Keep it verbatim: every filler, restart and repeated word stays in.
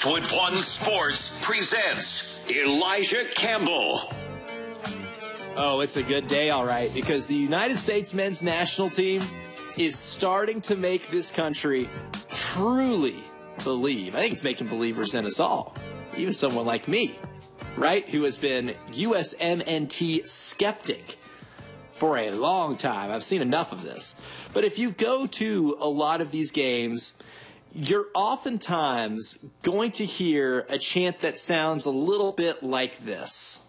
Westwood One Sports presents Elijah Campbell. Oh, it's a good day, all right, because the United States men's national team is starting to make this country truly believe. I think it's making believers in us all, even someone like me, right, who has been U S M N T skeptic for a long time. I've seen enough of this. But if you go to a lot of these games, you're oftentimes going to hear a chant that sounds a little bit like this.